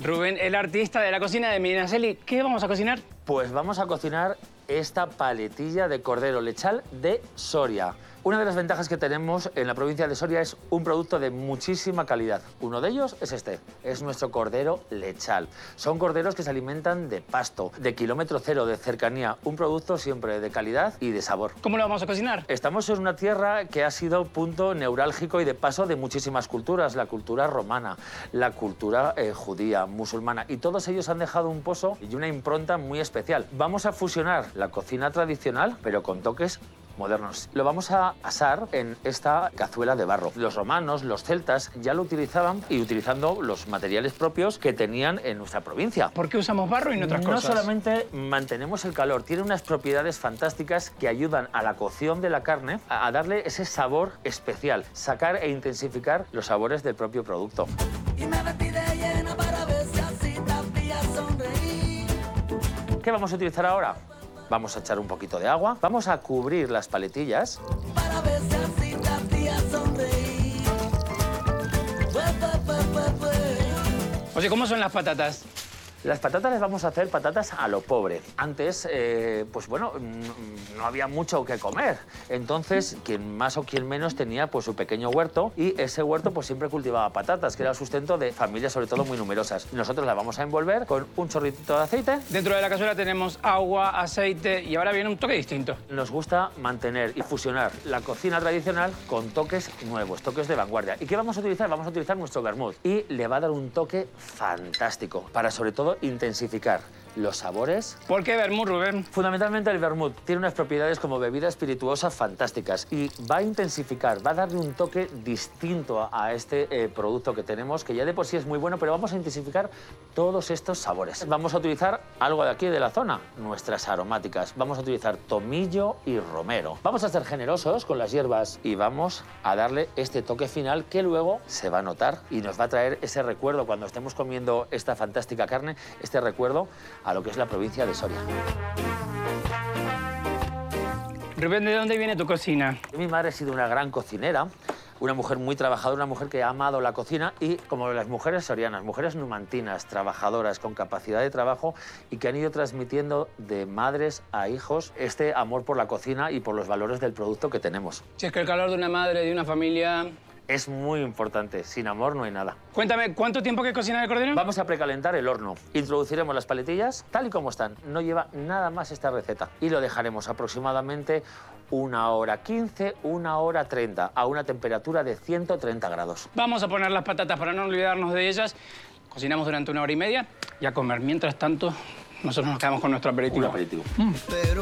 Rubén, el artista de la cocina de Medinaceli. ¿Qué vamos a cocinar? Pues vamos a cocinar esta paletilla de cordero lechal de Soria. Una de las ventajas que tenemos en la provincia de Soria es un producto de muchísima calidad. Uno de ellos es este, es nuestro cordero lechal. Son corderos que se alimentan de pasto, de kilómetro cero, de cercanía. Un producto siempre de calidad y de sabor. ¿Cómo lo vamos a cocinar? Estamos en una tierra que ha sido punto neurálgico y de paso de muchísimas culturas. La cultura romana, la cultura judía, musulmana. Y todos ellos han dejado un pozo y una impronta muy especial. Vamos a fusionar la cocina tradicional, pero con toques modernos. Lo vamos a asar en esta cazuela de barro. Los romanos, los celtas ya lo utilizaban y utilizando los materiales propios que tenían en nuestra provincia. ¿Por qué usamos barro y no otras cosas? No solamente mantenemos el calor, tiene unas propiedades fantásticas que ayudan a la cocción de la carne a darle ese sabor especial, sacar e intensificar los sabores del propio producto. ¿Qué vamos a utilizar ahora? Vamos a echar un poquito de agua. Vamos a cubrir las paletillas. Oye, ¿cómo son las patatas? Las patatas las vamos a hacer patatas a lo pobre. Antes, pues bueno, no había mucho que comer. Entonces, quien más o quien menos tenía pues su pequeño huerto y ese huerto pues siempre cultivaba patatas, que era el sustento de familias sobre todo muy numerosas. Nosotros las vamos a envolver con un chorritito de aceite. Dentro de la cazuela tenemos agua, aceite y ahora viene un toque distinto. Nos gusta mantener y fusionar la cocina tradicional con toques nuevos, toques de vanguardia. ¿Y qué vamos a utilizar? Vamos a utilizar nuestro vermut y le va a dar un toque fantástico para sobre todo intensificar los sabores. ¿Por qué vermut, Rubén? Fundamentalmente el vermut tiene unas propiedades como bebida espirituosa fantásticas y va a intensificar, va a darle un toque distinto a este producto que tenemos, que ya de por sí es muy bueno, pero vamos a intensificar todos estos sabores. Vamos a utilizar algo de aquí de la zona, nuestras aromáticas. Vamos a utilizar tomillo y romero. Vamos a ser generosos con las hierbas y vamos a darle este toque final que luego se va a notar y nos va a traer ese recuerdo cuando estemos comiendo esta fantástica carne, este recuerdo a lo que es la provincia de Soria. Rubén, ¿de dónde viene tu cocina? Mi madre ha sido una gran cocinera, una mujer muy trabajadora, una mujer que ha amado la cocina y como las mujeres sorianas, mujeres numantinas, trabajadoras, con capacidad de trabajo y que han ido transmitiendo de madres a hijos este amor por la cocina y por los valores del producto que tenemos. Si es que el calor de una madre, de una familia... Es muy importante, sin amor no hay nada. Cuéntame, ¿cuánto tiempo que cocina el cordero? Vamos a precalentar el horno. Introduciremos las paletillas tal y como están. No lleva nada más esta receta. Y lo dejaremos aproximadamente 1 hora 15, 1 hora 30, a una temperatura de 130 grados. Vamos a poner las patatas para no olvidarnos de ellas. Cocinamos durante 1 hora y media y a comer. Mientras tanto, nosotros nos quedamos con nuestro aperitivo. Un aperitivo.